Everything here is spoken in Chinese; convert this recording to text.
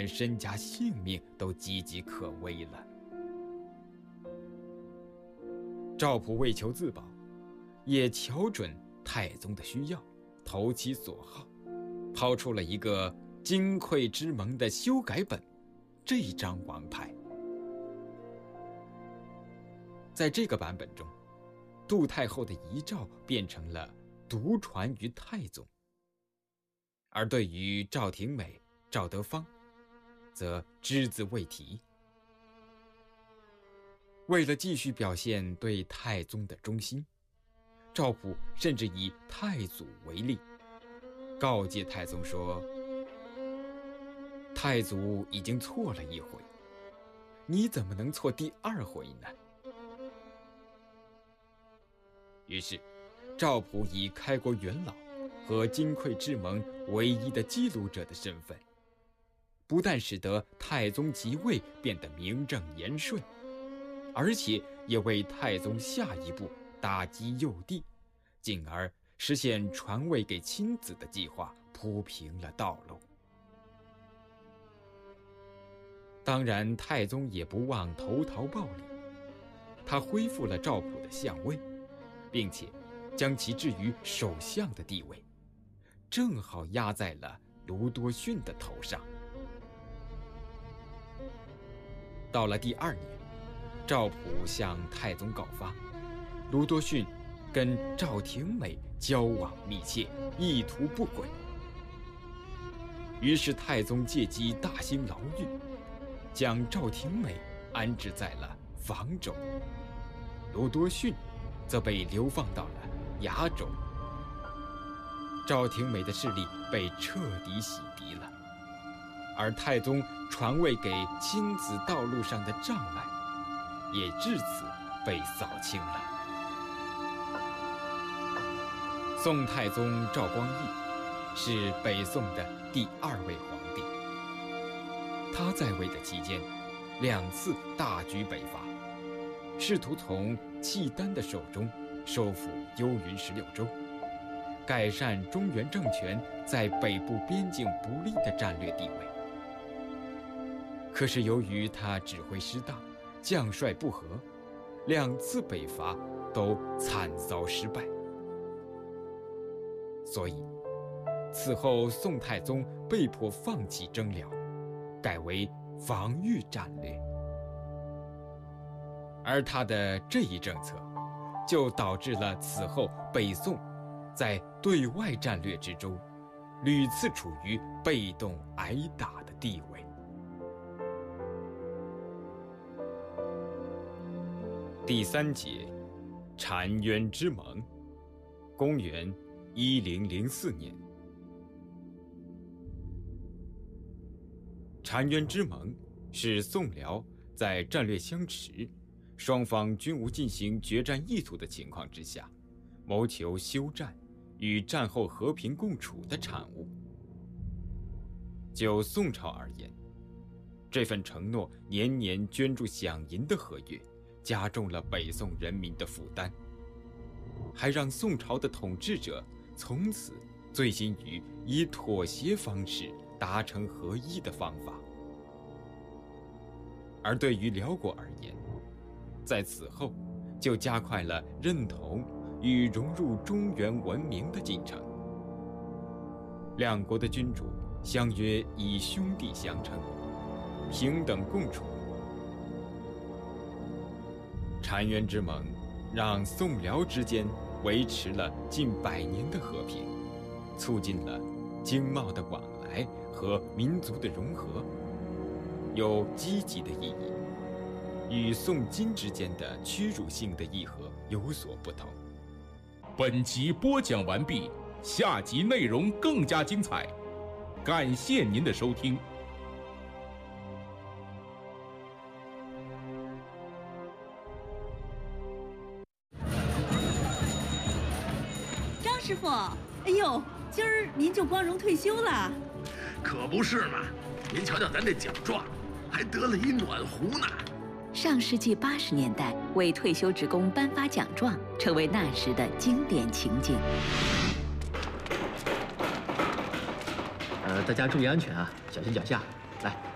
连身家性命都岌岌可危了。赵普为求自保，也瞧准太宗的需要，投其所好，抛出了一个金匮之盟的修改本，这张王牌。在这个版本中，杜太后的遗诏变成了独传于太宗，而对于赵廷美、赵德芳，则只字未提。为了继续表现对太宗的忠心，赵普甚至以太祖为例，告诫太宗说：太祖已经错了一回，你怎么能错第二回呢？于是赵普以开国元老和金匮之盟唯一的记录者的身份，不但使得太宗即位变得名正言顺，而且也为太宗下一步打击幼帝，进而实现传位给亲子的计划铺平了道路。当然，太宗也不忘投桃报李，他恢复了赵普的相位，并且将其置于首相的地位，正好压在了卢多逊的头上。到了第2年，赵普向太宗告发，卢多逊跟赵廷美交往密切，意图不轨。于是太宗借机大兴牢狱，将赵廷美安置在了房州，卢多逊则被流放到了崖州。赵廷美的势力被彻底洗涤了，而太宗传位给亲子道路上的障碍也至此被扫清了。宋太宗赵光义是北宋的第2位皇帝，他在位的期间2次大举北伐，试图从契丹的手中收复幽云16州，改善中原政权在北部边境不利的战略地位。可是由于他指挥失当，将帅不和，2次北伐都惨遭失败，所以此后宋太宗被迫放弃征辽，改为防御战略。而他的这一政策就导致了此后北宋在对外战略之中屡次处于被动挨打的地位。第3节，澶渊之盟，公元1004年。澶渊之盟是宋辽在战略相持，双方均无进行决战意图的情况之下，谋求休战与战后和平共处的产物。就宋朝而言，这份承诺年年捐助饷银的合约，加重了北宋人民的负担，还让宋朝的统治者从此醉心于以妥协方式达成合一的方法。而对于辽国而言，在此后就加快了认同与融入中原文明的进程。2国的君主相约以兄弟相称，平等共处。澶渊之盟让宋辽之间维持了近100年的和平，促进了经贸的往来和民族的融合，有积极的意义，与宋金之间的屈辱性的议和有所不同。 本集播讲完毕，下集内容更加精彩，感谢您的收听。 张师傅，哎呦，今儿您就光荣退休了？ 可不是嘛！您瞧瞧咱这奖状，还得了一暖壶呢。 上世纪80年代，为退休职工颁发奖状，成为那时的经典情景。 大家注意安全啊，小心脚下。来。